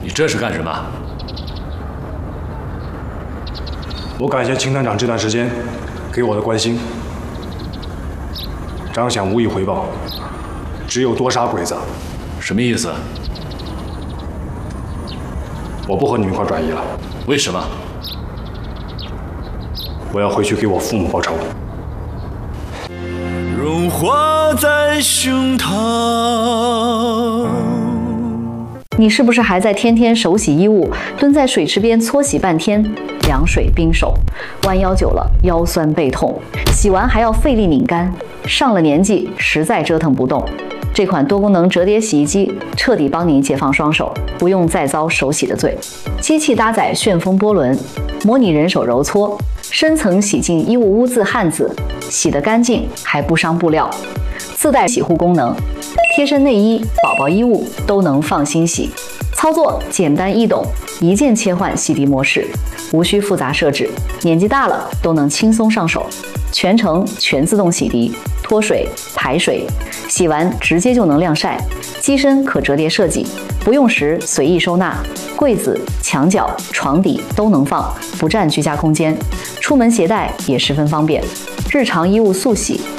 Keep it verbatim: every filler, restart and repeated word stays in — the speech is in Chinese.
你这是干什么？ 我感谢秦探长这段时间给我的关心，张想无以回报，只有多杀鬼子。 什么意思？ 我不和你们一块转移了。 为什么？ 我要回去给我父母报仇。 融化在胸膛。 你是不是还在天天手洗衣物，蹲在水池边搓洗半天，凉水冰手，弯腰久了腰酸背痛，洗完还要费力拧干，上了年纪实在折腾不动。这款多功能折叠洗衣机彻底帮你解放双手，不用再遭手洗的罪。机器搭载旋风波轮，模拟人手揉搓，深层洗净衣物污渍汗渍，洗得干净还不伤布料。自带洗护功能，贴身内衣、宝宝衣物都能放心洗。操作简单易懂，一键切换洗涤模式，无需复杂设置，年纪大了都能轻松上手。全程全自动洗涤，脱水、排水，洗完直接就能晾晒。机身可折叠设计，不用时随意收纳，柜子、墙角、床底都能放，不占居家空间。出门携带也十分方便。日常衣物速洗，